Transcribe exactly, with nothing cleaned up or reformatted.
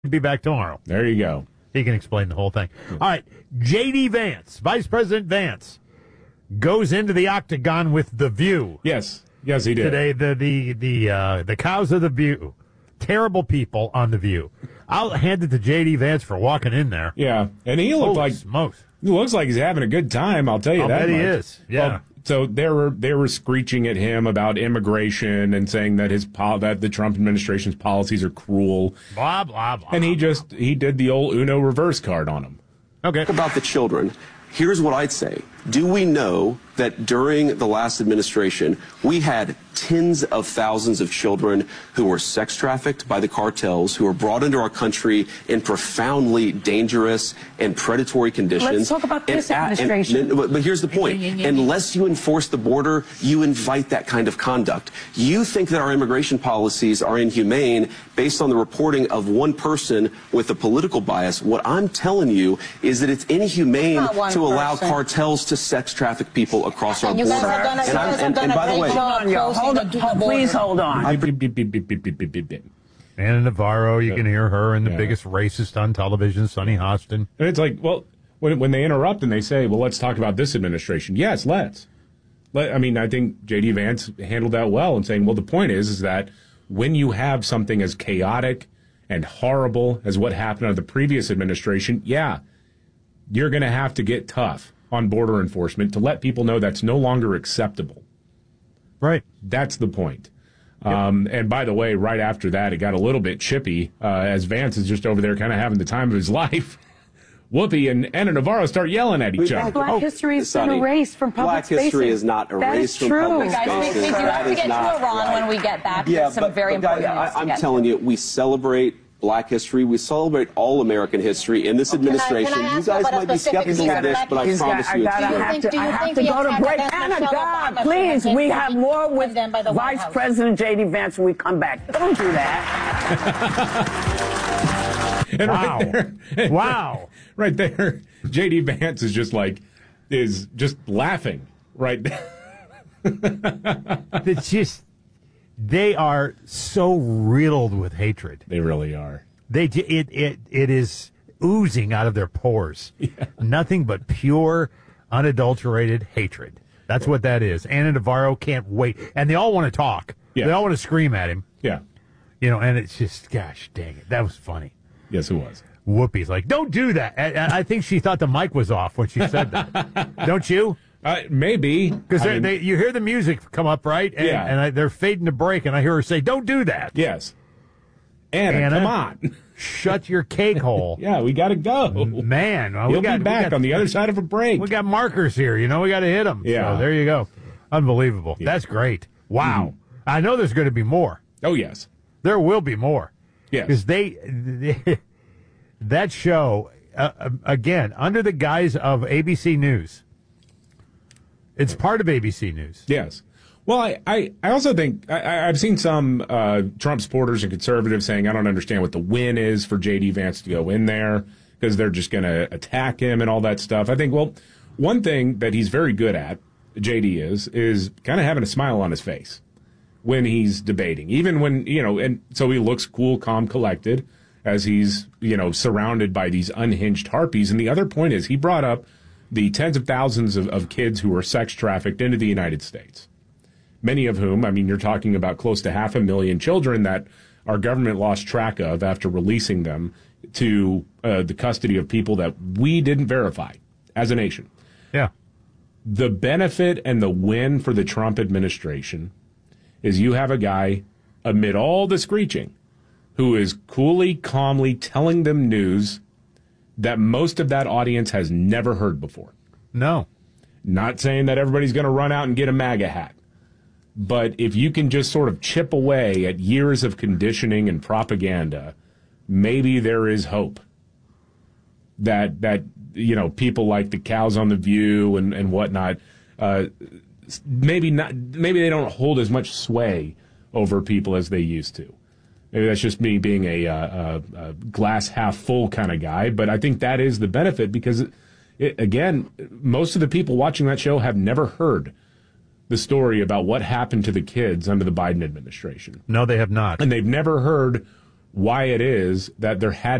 Be back tomorrow. There you go. He can explain the whole thing. All right. J D. Vance, Vice President Vance, goes into the octagon with The View. Yes. Yes, he did. Today, the the the uh, the cows of The View. Terrible people on The View. I'll hand it to J D. Vance for walking in there. Yeah. And he looked Holy like smokes. He looks like he's having a good time, I'll tell you I'll that bet much. he is. Yeah. Well, so they were they were screeching at him about immigration and saying that his pol- that the Trump administration's policies are cruel. Blah blah blah. And he just he did the old Uno reverse card on him. Okay. About the children, here's what I'd say. Do we know that during the last administration, we had tens of thousands of children who were sex trafficked by the cartels, who were brought into our country in profoundly dangerous and predatory conditions? Let's talk about this and, administration. And, but, but here's the point. Unless you enforce the border, you invite that kind of conduct. You think that our immigration policies are inhumane based on the reporting of one person with a political bias. What I'm telling you is that it's inhumane to allow person. cartels to sex traffic people across our And you border. guys have done a, you and, I'm- guys have and, done and a by the great way, job Hold on, closing hold the, on, the hold- border. please hold on. Beep, beep, beep, beep, beep, beep, beep, beep, beep. Anna Navarro, you can hear her and the Yeah. biggest racist on television, Sonny Hostin. And it's like, well, when when they interrupt and they say, well, let's talk about this administration. Yes, let's. Let, I mean, I think J D. Vance handled that well in saying, well, the point is, is that when you have something as chaotic and horrible as what happened under the previous administration, yeah, you're going to have to get tough on border enforcement to let people know that's no longer acceptable. Right. That's the point. Um, and by the way, right after that, it got a little bit chippy uh, as Vance is just over there kind of having the time of his life. Whoopi and Anna Navarro start yelling at each other. Black history has been Sonny, erased from public Black spaces. history is not That erased is from true. public Guys, we, spaces. we do That have to is get to not Iran right. when we get back. Yeah, There's some but, very but guys, important news I, to I'm get telling to. you, we celebrate Black history. We celebrate all American history in this Can I- can I administration. ask you guys about a might be specific skeptical piece of of this, Black but I He's got- promise I you it's gotta true. have think- to, do you I have think to the go to attack break. against Anna, Michelle God, Obama should please, have we been have more with condemned by the White Vice House? President J D. Vance when we come back. Don't do that. And Wow. right there, Wow. right there, J D. Vance is just like, is just laughing right there. It's just, they are so riddled with hatred. They really are. They j- it it it is oozing out of their pores. Nothing but pure, unadulterated hatred. That's what that is. Anna Navarro can't wait, and they all want to talk. Yeah. They all want to scream at him. Yeah. You know, and it's just, gosh dang it, that was funny. Yes, it was. Whoopi's like, don't do that. And and I think she thought the mic was off when she said that. Don't you? Uh, maybe. Because I mean, they, you hear the music come up, right? And, Yeah. and I, they're fading to break, and I hear her say, don't do that. yes. Anna, Anna? come on. Shut your cake hole. Yeah, we got to go. Man, well, we He'll got, be back we got, on the other side of a break. We got markers here. You know, we got to hit them. Yeah. So there you go. Unbelievable. Yeah. That's great. Wow. Mhm. I know there's going to be more. Oh, yes. There will be more. Yes. Because they, they, that show, uh, again, under the guise of A B C News, it's part of A B C News. Yes. Well, I, I, I also think I, I've seen some uh, Trump supporters and conservatives saying, I don't understand what the win is for J D. Vance to go in there because they're just going to attack him and all that stuff. I think, well, one thing that he's very good at, J D is, is kind of having a smile on his face when he's debating, even when, you know, and so he looks cool, calm, collected as he's, you know, surrounded by these unhinged harpies. And the other point is he brought up the tens of thousands of, of kids who were sex trafficked into the United States. Many of whom, I mean, you're talking about close to half a million children that our government lost track of after releasing them to uh, the custody of people that we didn't verify as a nation. Yeah. The benefit and the win for the Trump administration is you have a guy, amid all the screeching, who is coolly, calmly telling them news that most of that audience has never heard before. No. Not saying that everybody's going to run out and get a MAGA hat. But if you can just sort of chip away at years of conditioning and propaganda, maybe there is hope that, that you know, people like the cows on The View and, and whatnot, uh, maybe not, maybe they don't hold as much sway over people as they used to. Maybe that's just me being a, uh, a, a glass half full kind of guy, but I think that is the benefit because, it, it, again, most of the people watching that show have never heard the story about what happened to the kids under the Biden administration. No, they have not. And they've never heard why it is that there had